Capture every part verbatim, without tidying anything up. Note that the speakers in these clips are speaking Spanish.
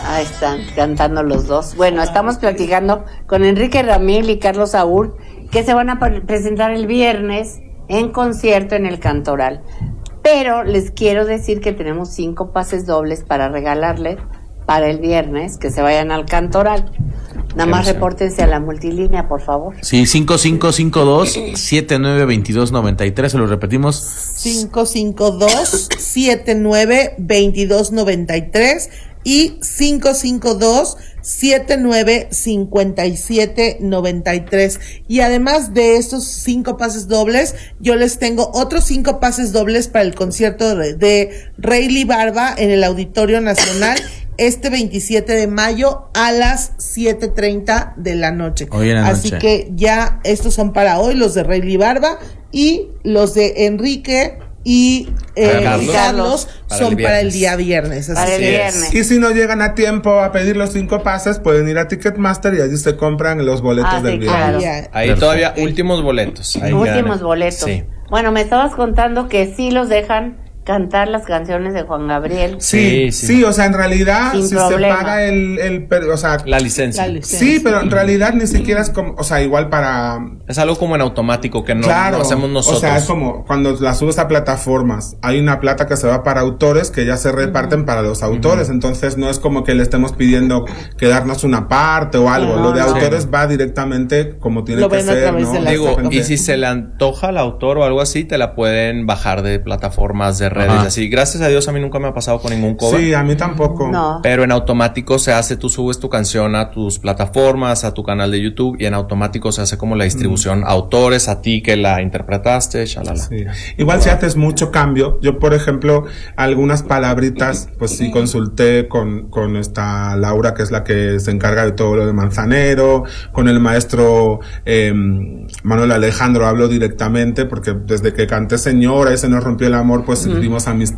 Ahí están cantando los dos. Bueno, estamos platicando con Enrique Ramiel y Carlos Saúl, que se van a presentar el viernes en concierto en el Cantoral. Pero les quiero decir que tenemos cinco pases dobles para regalarles para el viernes, que se vayan al Cantoral. Nada más repórtense a la multilínea, por favor. Sí, cinco cinco cinco dos siete nueve dos dos nueve tres, se lo repetimos. cinco cinco dos siete nueve dos dos nueve tres y cinco cinco dos siete nueve cinco siete nueve tres. Y además de estos cinco pases dobles, yo les tengo otros cinco pases dobles para el concierto de, de Rayleigh Barba en el Auditorio Nacional este veintisiete de mayo a las siete treinta de la noche. Hoy en la Así noche. que ya estos son para hoy, los de Rayleigh Barba, y los de Enrique y eh, Carlos, Carlos para son el para el viernes. día viernes. Así Para el que- viernes. Y si no llegan a tiempo a pedir los cinco pases, pueden ir a Ticketmaster y allí se compran los boletos Ah, del sí, viernes. claro. Ya. Ahí Perfecto. todavía últimos boletos. Ahí Últimos quedan. boletos. Sí. Bueno, me estabas contando que sí los dejan cantar las canciones de Juan Gabriel. Sí, Sí, sí, sí. o sea, en realidad, Sin si problema. se paga el, el, per- o sea, La licencia. La licencia. sí, pero en realidad ni siquiera es como, o sea, igual para, Es algo como en automático que no, claro, no hacemos nosotros. o sea, es como cuando la subes a plataformas, hay una plata que se va para autores que ya se reparten para los autores, entonces no es como que le estemos pidiendo que darnos una parte o algo, No, lo de no. autores va directamente como tiene Lo que ven a ser, través ¿no? de la Digo, Exactamente. y si se le antoja al autor o algo así, te la pueden bajar de plataformas, de redes, Ajá. así. Gracias a Dios a mí nunca me ha pasado con ningún cover. Sí, a mí tampoco. No. Pero en automático se hace, tú subes tu canción a tus plataformas, a tu canal de YouTube, y en automático se hace como la distribución a autores, a ti que la interpretaste, shalala. Sí. Igual si haces mucho cambio, yo por ejemplo, algunas palabritas, pues sí consulté con, con esta Laura, que es la que se encarga de todo lo de Manzanero, con el maestro eh, Manuel Alejandro hablo directamente, porque desde que canté Señora y se nos rompió el amor, pues vivimos amistad.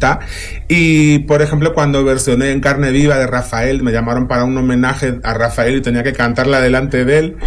Y por ejemplo, cuando versioné En Carne Viva de Rafael, me llamaron para un homenaje a Rafael y tenía que cantarla delante de él,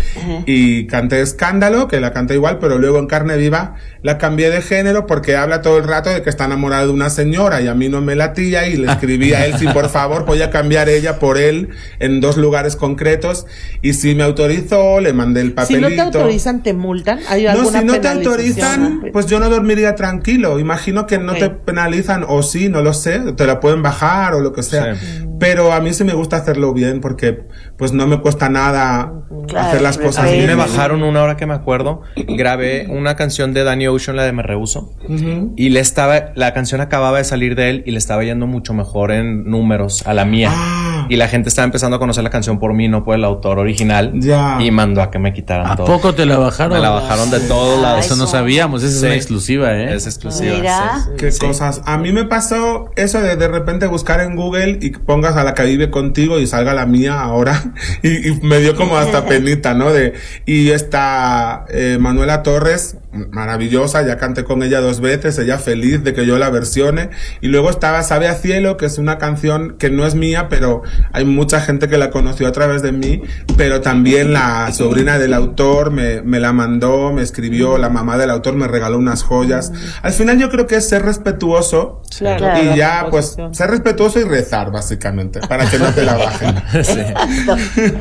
y canté Escándalo, que la canté igual, pero luego En Carne Viva la cambié de género porque habla todo el rato de que está enamorado de una señora y a mí no me latía, y le escribí a él si por favor podía cambiar ella por él en dos lugares concretos, y si me autorizó, le mandé el Si papelito. no te autorizan, te multan. ¿Hay No, alguna si no te penalización? autorizan, pues yo no dormiría tranquilo. Imagino que no Ok. te penalizan, o sí, no lo sé, te la pueden bajar o lo que sea. Sí. Pero a mí sí me gusta hacerlo bien porque pues no me cuesta nada Claro, hacer las pero cosas A mí bien. me bajaron una hora que me acuerdo, grabé una canción de Danny Ocean, la de Me Rehuso, y le estaba, la canción acababa de salir de él y le estaba yendo mucho mejor en números a la mía. Ah. Y la gente estaba empezando a conocer la canción por mí, no por el autor original. Ya. Y mandó a que me quitaran ¿A todo. poco te la bajaron? Me la bajaron de todos Ay, lados. Eso no ¿cómo? sabíamos, esa es Sí. una exclusiva, ¿eh? Es exclusiva. Mira. sí, sí. Qué Sí. cosas. A mí me pasó eso de de repente buscar en Google y pongas a la que vive contigo y salga la mía ahora. Y, y me dio como hasta penita, ¿no? De, y está eh, Manuela Torres, maravillosa, ya canté con ella dos veces, ella feliz de que yo la versione. Y luego estaba Sabe a Cielo, que es una canción que no es mía, pero hay mucha gente que la conoció a través de mí. Pero también la sobrina del autor me, me la mandó, me escribió, la mamá del autor me regaló unas joyas. Al final yo creo que es ser respetuoso. Claro. Y Claro. ya, pues, Posición. ser respetuoso y rezar, básicamente, para que no te la bajen. Exacto.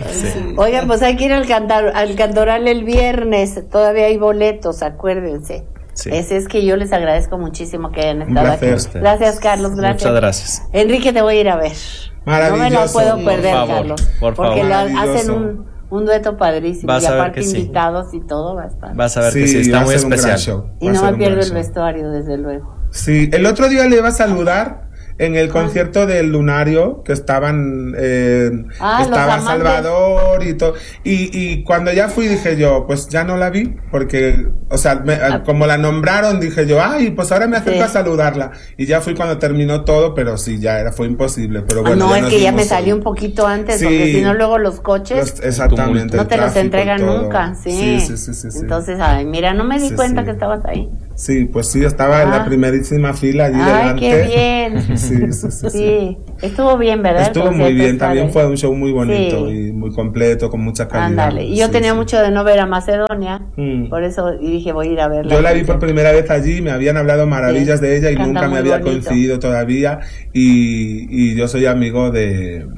Oigan, pues hay que ir al, cantar, al Cantoral el viernes. Todavía hay boletos, acuérdense. Sí. Ese es que yo les agradezco muchísimo que hayan Un estado aquí. placer. Gracias, Carlos. Gracias. Muchas gracias. Enrique, te voy a ir a ver. No me lo Maravilloso. puedo Por perder, favor, Carlos. por porque favor. lo hacen Maravilloso. un, un dueto padrísimo. Vas y a ver aparte que sí. invitados y todo va a estar. Vas a ver Sí, que sí, va está a muy ser un gran especial. show. Y Va a no ser me un pierdo gran el show. vestuario, desde luego. Sí, el otro día le iba a saludar en el concierto del Lunario, que estaban, eh, Ah, los estaba amantes. Salvador y todo, y, y cuando ya fui dije yo, pues ya no la vi, porque, o sea, me- como la nombraron, dije yo, ay, pues ahora me acerco Sí. a saludarla, y ya fui cuando terminó todo, pero sí, ya era, fue imposible, pero Ah, bueno. no, ya es nos que ya me vimos salió hoy. un poquito antes, Sí. porque si no luego los coches Los- exactamente. no el te los tráfico y entregan todo. nunca, sí. Sí, sí, sí, sí, sí. Entonces, ay, mira, no me di Sí, cuenta sí. que estabas ahí. Sí, pues sí, estaba en Ah. la primerísima fila allí Ay, delante. qué bien. Sí, sí, sí, sí. Sí, estuvo bien, ¿verdad? El Estuvo muy concierto bien, está también de- fue un show muy bonito Sí. y muy completo, con mucha calidad. Ándale, y yo Sí, tenía sí. mucho de no ver a Macedonia, Mm. por eso y dije voy a ir a verla. Yo la vi por primera vez allí, me habían hablado maravillas Sí, de ella y canta nunca me muy había bonito. coincidido todavía, y, y yo soy amigo de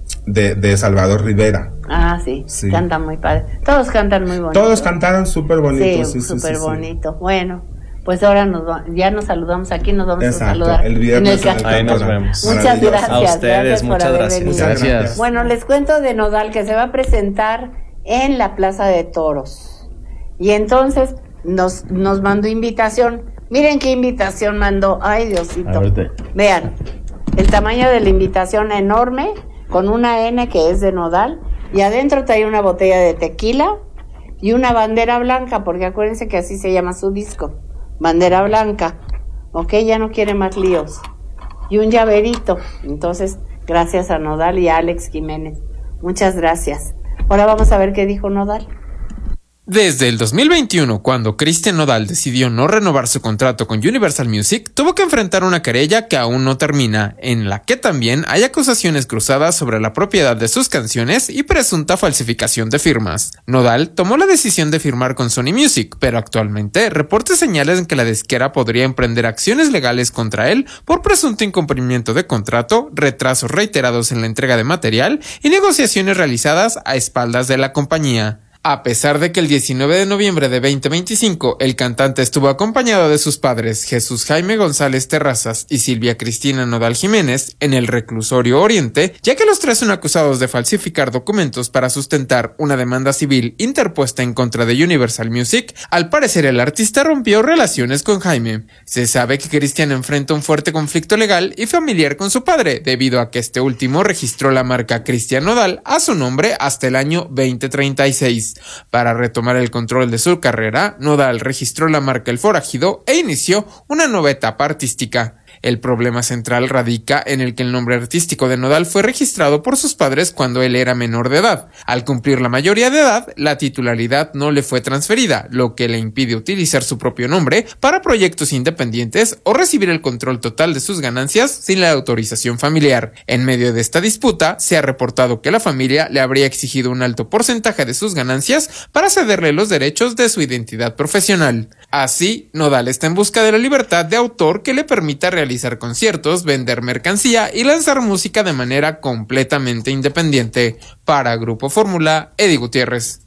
de, de Salvador Rivera. Ah, sí, Sí. cantan muy padre. Todos cantan muy bonito. Todos cantaron súper bonito. Sí, Sí, sí, súper sí, sí. bonito. Bueno, pues ahora nos va- ya nos saludamos aquí, nos vamos Exacto, a saludar. el viernes en en el Ahí nos Cantoral. vemos. Muchas Maravilloso. gracias. A ustedes, gracias por muchas haber gracias. venido. Muchas Gracias. gracias. Bueno, les cuento de Nodal que se va a presentar en la Plaza de Toros. Y entonces nos, nos mandó invitación. Miren qué invitación mandó. Ay, Diosito. A verte. Vean, el tamaño de la invitación enorme, con una N que es de Nodal. Y adentro trae una botella de tequila y una bandera blanca, porque acuérdense que así se llama su disco. Bandera blanca. Ok, ya no quiere más líos. Y un llaverito. Entonces, gracias a Nodal y a Alex Jiménez. Muchas gracias. Ahora vamos a ver qué dijo Nodal. Desde el dos mil veintiuno, cuando Cristian Nodal decidió no renovar su contrato con Universal Music, tuvo que enfrentar una querella que aún no termina, en la que también hay acusaciones cruzadas sobre la propiedad de sus canciones y presunta falsificación de firmas. Nodal tomó la decisión de firmar con Sony Music, pero actualmente reportes señalan que la disquera podría emprender acciones legales contra él por presunto incumplimiento de contrato, retrasos reiterados en la entrega de material y negociaciones realizadas a espaldas de la compañía. A pesar de que el diecinueve de noviembre de veinte veinticinco el cantante estuvo acompañado de sus padres Jesús Jaime González Terrazas y Silvia Cristina Nodal Jiménez en el reclusorio Oriente, ya que los tres son acusados de falsificar documentos para sustentar una demanda civil interpuesta en contra de Universal Music, al parecer el artista rompió relaciones con Jaime. Se sabe que Cristian enfrenta un fuerte conflicto legal y familiar con su padre, debido a que este último registró la marca Cristian Nodal a su nombre hasta el año veinte treinta y seis. Para retomar el control de su carrera, Nodal registró la marca El Forajido e inició una nueva etapa artística. El problema central radica en el que el nombre artístico de Nodal fue registrado por sus padres cuando él era menor de edad. Al cumplir la mayoría de edad, la titularidad no le fue transferida, lo que le impide utilizar su propio nombre para proyectos independientes o recibir el control total de sus ganancias sin la autorización familiar. En medio de esta disputa, se ha reportado que la familia le habría exigido un alto porcentaje de sus ganancias para cederle los derechos de su identidad profesional. Así, Nodal está en busca de la libertad de autor que le permita realizar realizar conciertos, vender mercancía y lanzar música de manera completamente independiente. Para Grupo Fórmula, Eddie Gutiérrez.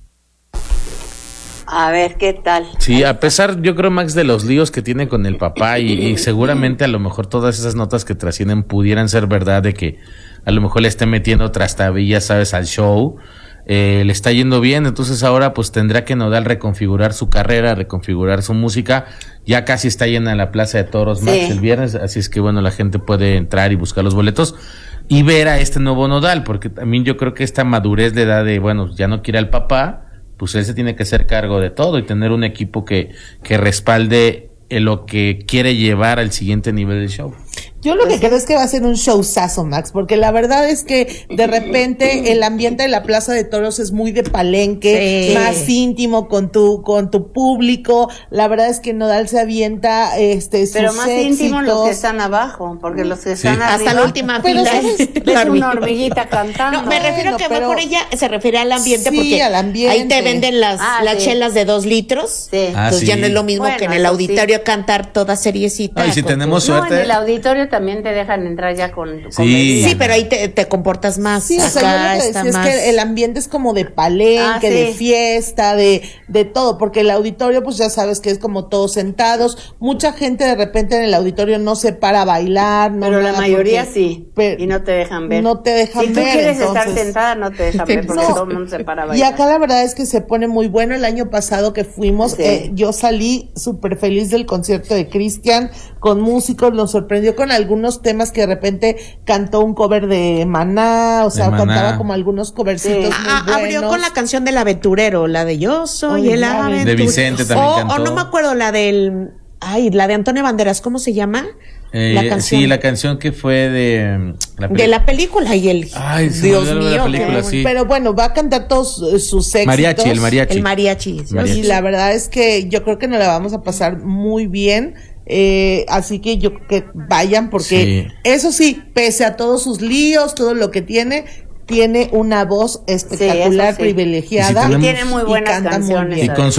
A ver, ¿qué tal? Sí, a pesar, yo creo, Max, de los líos que tiene con el papá y, y seguramente a lo mejor todas esas notas que trascienden pudieran ser verdad, de que a lo mejor le esté metiendo trastabillas, ¿sabes?, al show. Eh, le está yendo bien, entonces ahora pues tendrá que Nodal reconfigurar su carrera, reconfigurar su música. Ya casi está llena la Plaza de Toros, Max, Sí. el viernes, así es que bueno, la gente puede entrar y buscar los boletos y ver a este nuevo Nodal, porque también yo creo que esta madurez de edad de, bueno, ya no quiere al papá, pues él se tiene que hacer cargo de todo y tener un equipo que, que respalde en lo que quiere llevar al siguiente nivel del show. Yo lo que creo es que va a ser un showzazo, Max, porque la verdad es que de repente el ambiente de la Plaza de Toros es muy de palenque, Sí. más íntimo con tu con tu público. La verdad es que Nodal se avienta este Pero sus más íntimo los que éxitos. están abajo, porque los que Sí. están Hasta arriba, la última Pero fila. ¿sabes? es es la una hormiga. hormiguita cantando. No, me refiero a que Bueno, va por pero- ella, se refiere al ambiente, Sí, porque al ambiente. ahí te venden las, Ah, las sí. chelas de dos litros. Sí. Ah, Entonces sí. ya no es lo mismo Bueno, que en el eso auditorio sí. cantar toda seriecita. Ay, si con tenemos tu- No, en suerte. el auditorio también te dejan entrar ya con, con Sí. bebida. Sí, pero ahí te, te comportas más. Sí, o sea, Acá yo lo que está decía es más- que el ambiente es como de palenque, Ah, sí. de fiesta, de, de todo, porque el auditorio, pues ya sabes que es como todos sentados. Mucha gente de repente en el auditorio no se para a bailar. No Pero la nada, mayoría porque- sí. pero- Y no te dejan ver. No te dejan si tú ver, quieres estar entonces- sentada, no te dejan ver porque No, todo el mundo se para a y bailar. acá la verdad es que se pone muy bueno. El año pasado que fuimos, Sí. eh, yo salí súper feliz del concierto de Cristian, con músicos, nos sorprendió con algunos temas que de repente cantó un cover de Maná, o sea, De Maná. cantaba como algunos covercitos Sí. muy Ah, buenos. abrió con la canción del aventurero, la de Yo soy Ay, el la aventurero. De Vicente también o, cantó. o no me acuerdo, la del... Ay, la de Antonio Banderas, ¿cómo se llama? Eh, la canción. Sí, la canción que fue de mm, la De la película y el... Ay, se me Dios olvidó lo de la mío, película, qué- sí. Pero bueno, va a cantar todos eh, sus éxitos. Mariachi, el mariachi. El mariachi. sí. Mariachi. Y la verdad es que yo creo que nos la vamos a pasar muy bien. Eh, así que yo creo que vayan porque Sí. eso sí, pese a todos sus líos, todo lo que tiene, tiene una voz espectacular, sí. privilegiada. Y si tenemos- Y tiene muy y buenas canta muy canciones. bien. Y con su